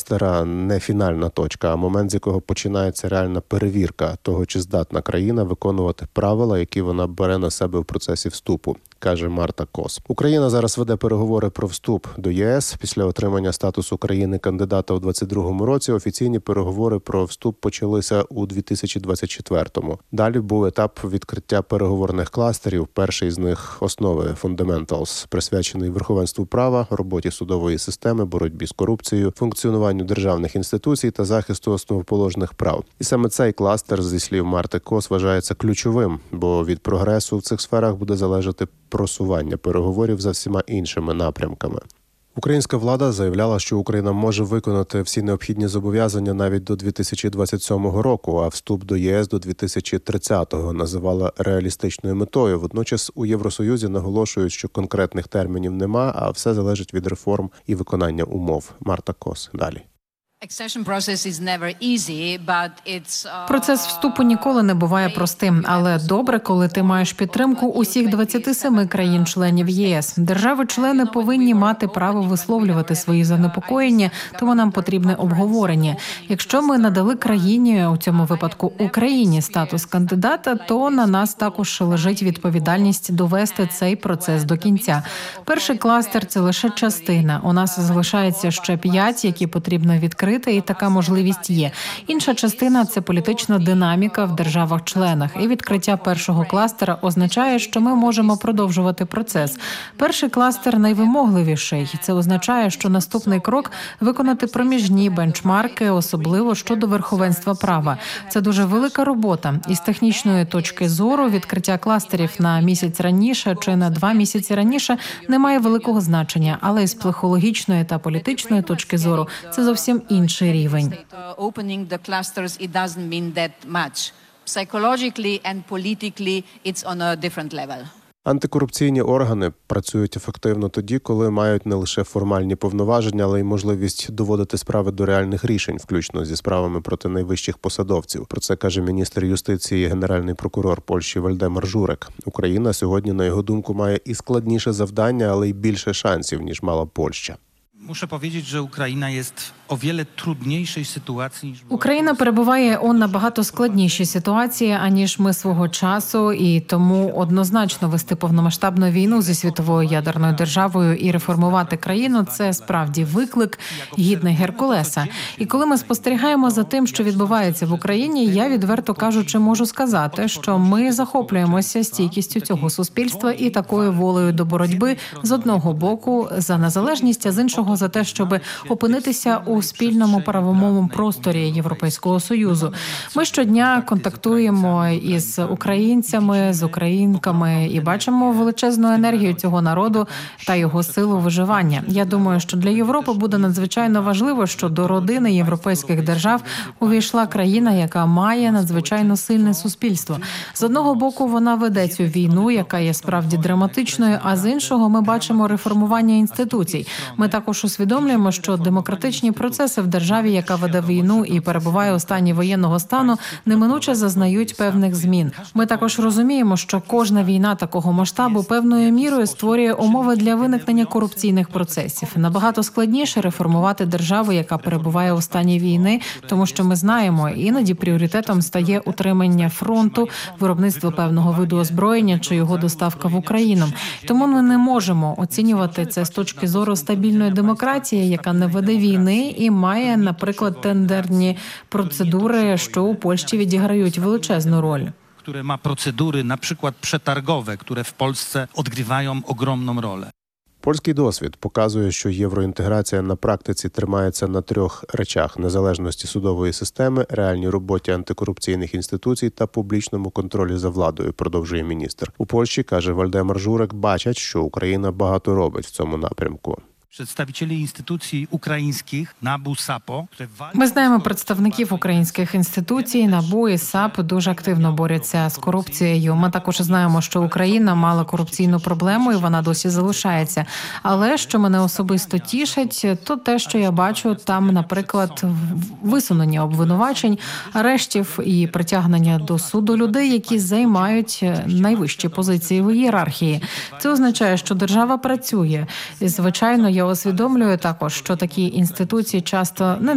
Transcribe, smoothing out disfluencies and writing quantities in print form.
кластера не фінальна точка, а момент, з якого починається реальна перевірка того, чи здатна країна виконувати правила, які вона бере на себе в процесі вступу, каже Марта Кос. Україна зараз веде переговори про вступ до ЄС. Після отримання статусу країни-кандидата у 2022 році офіційні переговори про вступ почалися у 2024-му. Далі був етап відкриття переговорних кластерів. Перший з них – основи Fundamentals, присвячений верховенству права, роботі судової системи, боротьбі з корупцією, функціонуванню державних інституцій та захисту основоположних прав. І саме цей кластер, зі слів Марти Кос, вважається ключовим, бо від прогресу в цих сферах буде залежати просування переговорів за всіма іншими напрямками. Українська влада заявляла, що Україна може виконати всі необхідні зобов'язання навіть до 2027 року, а вступ до ЄС до 2030-го називала реалістичною метою. Водночас у Євросоюзі наголошують, що конкретних термінів нема, а все залежить від реформ і виконання умов. Марта Кос далі. Процес вступу ніколи не буває простим, але добре, коли ти маєш підтримку усіх 27 країн-членів ЄС. Держави-члени повинні мати право висловлювати свої занепокоєння, тому нам потрібне обговорення. Якщо ми надали країні, у цьому випадку Україні, статус кандидата, то на нас також лежить відповідальність довести цей процес до кінця. Перший кластер – це лише частина. У нас залишається ще 5, які потрібно відкрити, і така можливість є. Інша частина – це політична динаміка в державах-членах. І відкриття першого кластера означає, що ми можемо продовжувати процес. Перший кластер найвимогливіший. Це означає, що наступний крок – виконати проміжні бенчмарки, особливо щодо верховенства права. Це дуже велика робота. І з технічної точки зору відкриття кластерів на місяць раніше чи на 2 місяці раніше не має великого значення. Але із психологічної та політичної точки зору це зовсім інший рівень. Антикорупційні органи працюють ефективно тоді, коли мають не лише формальні повноваження, але й можливість доводити справи до реальних рішень, включно зі справами проти найвищих посадовців. Про це каже міністр юстиції і генеральний прокурор Польщі Вальдемар Журек. Україна сьогодні, на його думку, має і складніше завдання, але й більше шансів, ніж мала Польща. Muszę powiedzieć, że Ukraina jest o wiele trudniejszej sytuacji niż Україна перебуває у набагато складнішій ситуації, аніж ми свого часу, і тому однозначно вести повномасштабну війну зі світовою ядерною державою і реформувати країну – це справді виклик гідний Геркулеса. І коли ми спостерігаємо за тим, що відбувається в Україні, я відверто кажучи можу сказати, що ми захоплюємося стійкістю цього суспільства і такою волею до боротьби з одного боку за незалежність, а з іншого за те, щоб опинитися у спільному правовому просторі Європейського Союзу. Ми щодня контактуємо із українцями, з українками і бачимо величезну енергію цього народу та його силу виживання. Я думаю, що для Європи буде надзвичайно важливо, що до родини європейських держав увійшла країна, яка має надзвичайно сильне суспільство. З одного боку, вона веде цю війну, яка є справді драматичною, а з іншого ми бачимо реформування інституцій. Ми також усвідомлюємо, що демократичні процеси в державі, яка веде війну і перебуває у стані воєнного стану, неминуче зазнають певних змін. Ми також розуміємо, що кожна війна такого масштабу певною мірою створює умови для виникнення корупційних процесів. Набагато складніше реформувати державу, яка перебуває у стані війни, тому що ми знаємо, іноді пріоритетом стає утримання фронту, виробництво певного виду озброєння чи його доставка в Україну. Тому ми не можемо оцінювати це з точки зору стабільної демократії, яка не веде війни і має, наприклад, тендерні процедури, що у Польщі відіграють величезну роль. Które ma procedury, na przykład przetargowe, które w Polsce odgrywają ogromną rolę. Польський досвід показує, що євроінтеграція на практиці тримається на 3 речах – незалежності судової системи, реальній роботі антикорупційних інституцій та публічному контролі за владою, продовжує міністр. У Польщі, каже Вальдемар Журек, бачать, що Україна багато робить в цьому напрямку. Przedstawicieli instytucji ukraińskich, NABU, SAPO. Ми знаємо представників українських інституцій, НАБУ і САП дуже активно борються з корупцією. Ми також знаємо, що Україна мала корупційну проблему і вона досі залишається. Але що мене особисто тішить, то те, що я бачу там, наприклад, висунення обвинувачень, арештів і притягнення до суду людей, які займають найвищі позиції в ієрархії. Це означає, що держава працює. І, звичайно, я усвідомлюю також, що такі інституції часто не